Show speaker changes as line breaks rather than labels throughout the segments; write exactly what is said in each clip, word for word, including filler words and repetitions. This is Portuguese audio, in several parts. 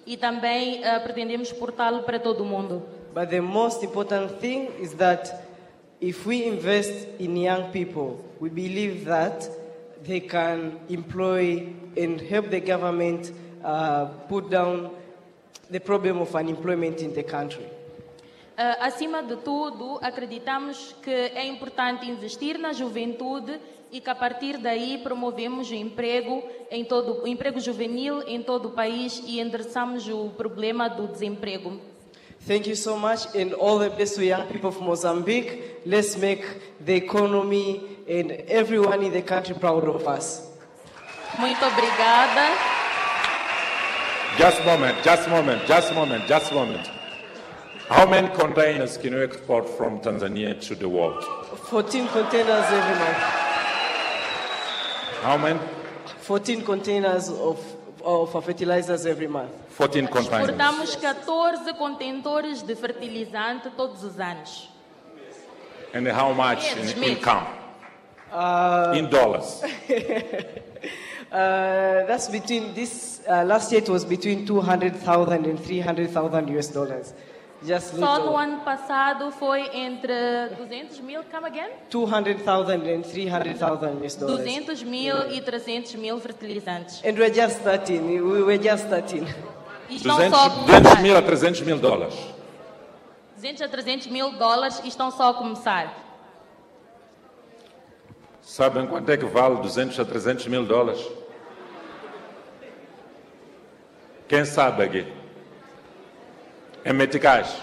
e também uh, pretendemos exportá-lo para todo o mundo.
But the most important thing is that if we invest in young people, we believe that they can employ and help the government uh, put down the problem of unemployment in the country.
Uh, acima de tudo, acreditamos que é importante investir na juventude e que a partir daí promovemos o emprego, em todo, o emprego juvenil em todo o país e endereçamos o problema do desemprego.
Thank you so much and all the best to young people of Mozambique. Let's make the economy and everyone in the country proud of us.
Muito obrigada.
Just a moment, just a moment, just a moment, just a moment. How many containers can you export from Tanzania to the world?
fourteen containers every month.
How many?
fourteen containers of, of fertilizers every month.
fourteen containers.
Exportamos catorze contentores de fertilizante todos os anos.
And how much
Yes,
in
me.
income?
Uh,
In dollars.
uh, that's between this, uh, last year it was between two hundred thousand and three hundred thousand U S dollars. Just
Só no
little.
ano passado foi entre duzentos mil, come again?
two hundred thousand and three hundred thousand U S dollars.
duzentos mil e trezentos mil fertilizantes.
And we're just starting. We were just starting.
E estão só a
duzentos, duzentos
começar.
mil a trezentos mil dólares.
duzentos a trezentos mil dólares e estão só a começar.
Sabem quanto é que vale duzentos a trezentos mil dólares? Quem sabe aqui? Em meticais.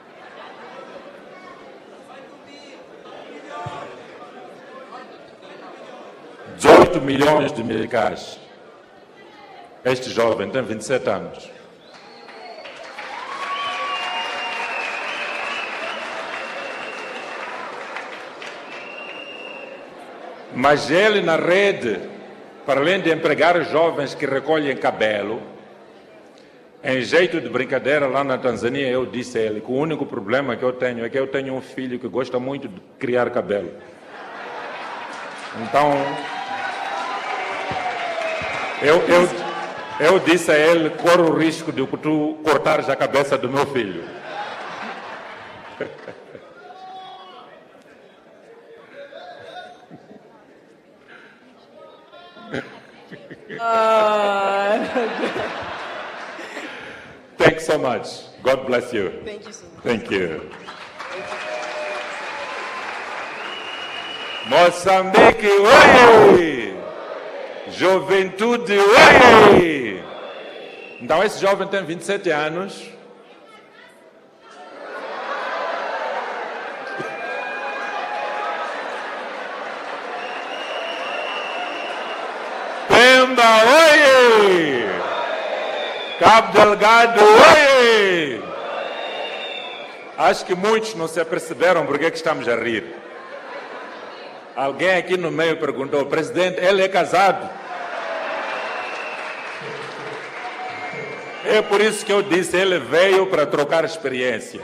dezoito milhões de meticais. Este jovem tem vinte e sete anos. Mas ele na rede, para além de empregar os jovens que recolhem cabelo, em jeito de brincadeira lá na Tanzânia, eu disse a ele que o único problema que eu tenho é que eu tenho um filho que gosta muito de criar cabelo. Então, eu, eu, eu disse a ele, corro o risco de tu cortares a cabeça do meu filho. Thank you so much. God bless you.
Thank you so much.
Thank you. Moçambique, oi! Juventude, oi! Então, esse jovem tem vinte e sete anos. Pemba, oi! Cabo Delgado, oi! Acho que muitos não se aperceberam porque é que estamos a rir. Alguém aqui no meio perguntou, presidente, ele é casado? É por isso que eu disse, ele veio para trocar experiência.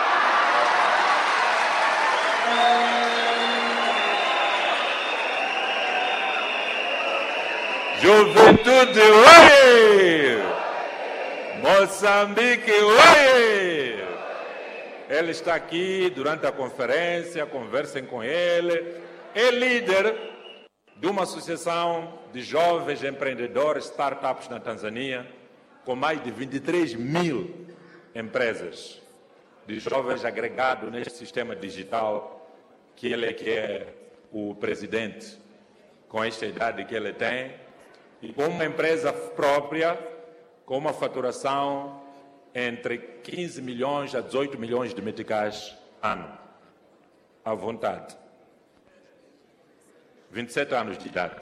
Juventude, oi! Moçambique, oi! Ele está aqui durante a conferência, conversem com ele. É líder de uma associação de jovens empreendedores, startups na Tanzânia, com mais de vinte e três mil empresas de jovens agregados neste sistema digital, que ele é que é o presidente, com esta idade que ele tem, e com uma empresa própria, com uma faturação entre quinze milhões a dezoito milhões de meticais ano, à vontade. vinte e sete anos de idade.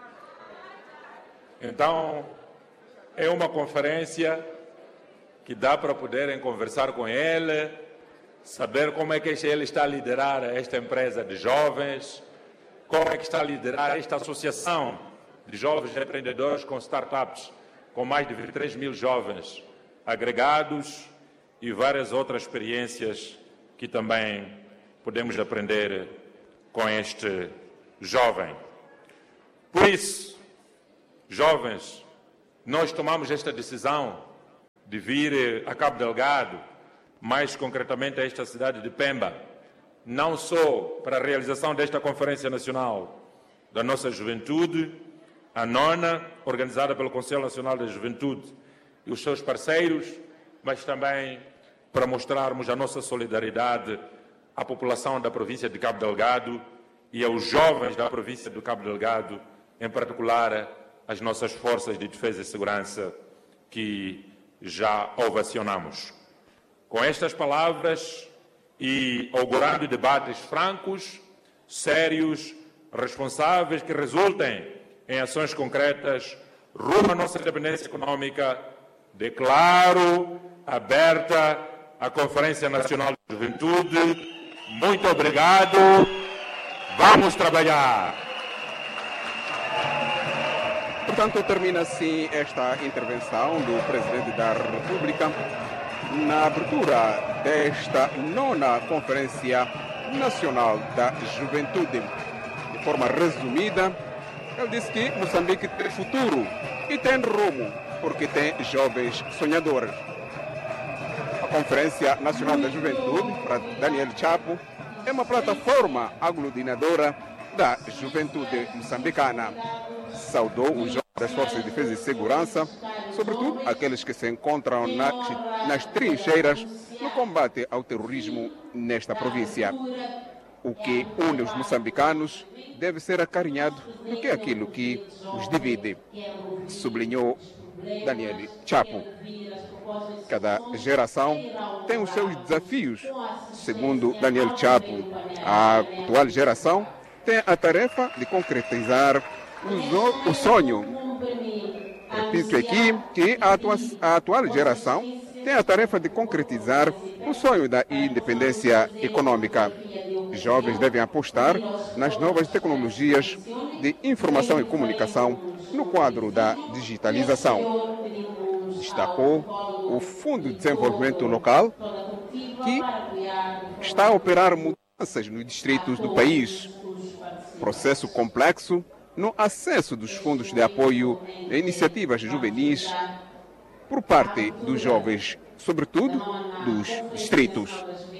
Então, é uma conferência que dá para poderem conversar com ele, saber como é que ele está a liderar esta empresa de jovens, como é que está a liderar esta associação de jovens empreendedores com startups, com mais de vinte e três mil jovens agregados e várias outras experiências que também podemos aprender com este jovem. Por isso, jovens, nós tomamos esta decisão de vir a Cabo Delgado, mais concretamente a esta cidade de Pemba, não só para a realização desta Conferência Nacional da nossa Juventude, a nona, organizada pelo Conselho Nacional da Juventude e os seus parceiros, mas também para mostrarmos a nossa solidariedade à população da província de Cabo Delgado e aos jovens da província de Cabo Delgado, em particular as nossas forças de defesa e segurança que já ovacionamos. Com estas palavras e augurando debates francos, sérios, responsáveis, que resultem em ações concretas rumo à nossa independência econômica, declaro aberta a Conferência Nacional de Juventude. Muito obrigado. Vamos trabalhar.
Portanto, termina assim esta intervenção do Presidente da República na abertura desta nona Conferência Nacional da Juventude. De forma resumida, ele disse que Moçambique tem futuro e tem rumo, porque tem jovens sonhadores. A Conferência Nacional da Juventude, para Daniel Chapo, é uma plataforma aglutinadora da juventude moçambicana. Saudou os jovens das Forças de Defesa e Segurança, sobretudo aqueles que se encontram nas, nas trincheiras no combate ao terrorismo nesta província. O que une os moçambicanos deve ser acarinhado do que aquilo que os divide, sublinhou Daniel Chapo. Cada geração tem os seus desafios. Segundo Daniel Chapo, a atual geração tem a tarefa de concretizar o sonho. Repito aqui que a, atua a atual geração tem a tarefa de concretizar o sonho da independência econômica. Os jovens devem apostar nas novas tecnologias de informação e comunicação no quadro da digitalização. Destacou o Fundo de Desenvolvimento Local, que está a operar mudanças nos distritos do país. Processo complexo no acesso dos fundos de apoio a iniciativas juvenis por parte dos jovens, sobretudo dos distritos.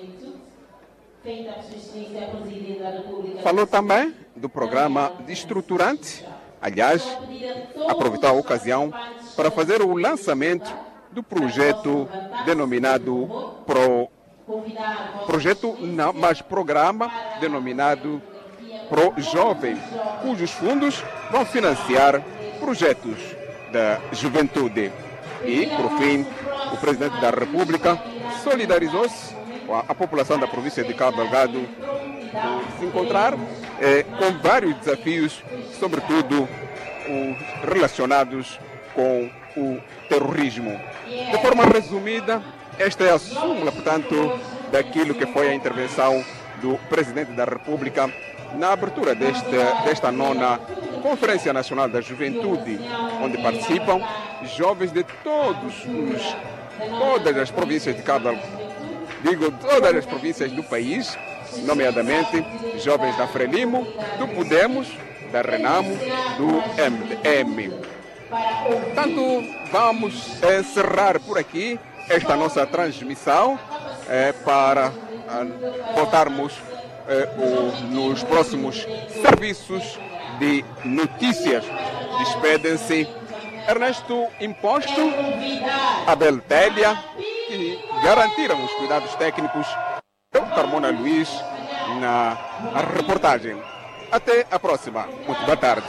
Falou também do programa de estruturante. Aliás, aproveitou a ocasião para fazer o lançamento do projeto denominado Pro... Projeto não, mas programa denominado Pro Jovem, cujos fundos vão financiar projetos da juventude. E, por fim, o Presidente da República solidarizou-se com a população da província de Cabo Delgado por se encontrar eh, com vários desafios, sobretudo os relacionados com o terrorismo. De forma resumida, esta é a súmula, portanto, daquilo que foi a intervenção do Presidente da República na abertura desta, desta nona Conferência Nacional da Juventude, onde participam jovens de todos os, todas as províncias de Cabo Delgado, digo, todas as províncias do país, nomeadamente jovens da Frelimo, do Podemos, da Renamo, do M D M. Portanto, vamos encerrar por aqui esta nossa transmissão é, para é, voltarmos é, o, nos próximos serviços de notícias. Despedem-se Ernesto Imposto, Abel Télia, que garantiram os cuidados técnicos, eu, Carmona Luiz, na reportagem. Até a próxima. Muito boa tarde.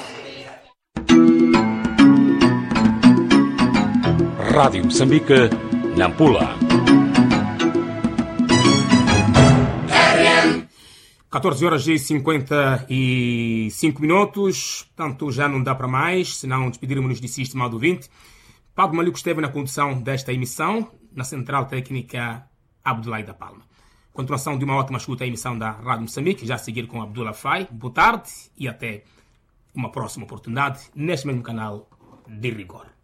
Rádio Moçambique, Nampula. catorze horas e cinquenta e cinco minutos, portanto já não dá para mais, senão despedirmos-nos de si, estimado ouvinte. Pablo Maluco esteve na condução desta emissão, na central técnica Abdoulaye da Palma. Continuação de uma ótima escuta à emissão da Rádio Moçambique, já a seguir com Abdullah Fai. Boa tarde e até uma próxima oportunidade neste mesmo canal de rigor.